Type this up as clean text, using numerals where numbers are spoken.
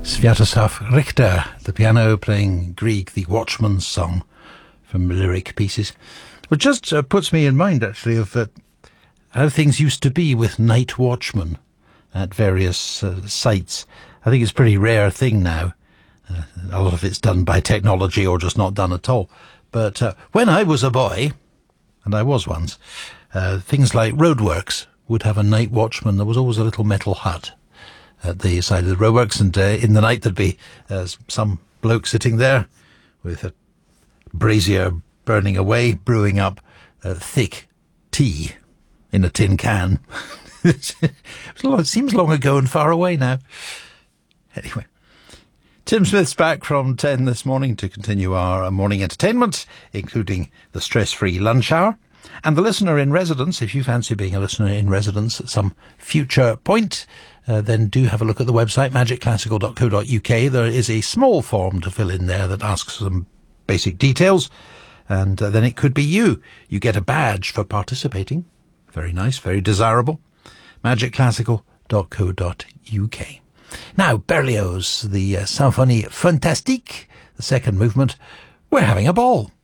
Sviatoslav Richter, the piano, playing Grieg, the Watchman's Song from Lyric Pieces. Which just puts me in mind, actually, of how things used to be with night watchmen at various sites. I think it's a pretty rare thing now. A lot of it's done by technology or just not done at all. But when I was a boy, and I was once, things like roadworks would have a night watchman. There was always a little metal hut at the side of the roadworks, and in the night there'd be some bloke sitting there with a brazier burning away, brewing up thick tea in a tin can. It seems long ago and far away now. Anyway, Tim Smith's back from 10 this morning to continue our morning entertainment, including the stress-free lunch hour. And the listener in residence, if you fancy being a listener in residence at some future point, then do have a look at the website, magicclassical.co.uk. There is a small form to fill in there that asks some basic details, and then it could be you. You get a badge for participating. Very nice, very desirable. magicclassical.co.uk. Now, Berlioz, the Symphonie Fantastique, the second movement. We're having a ball.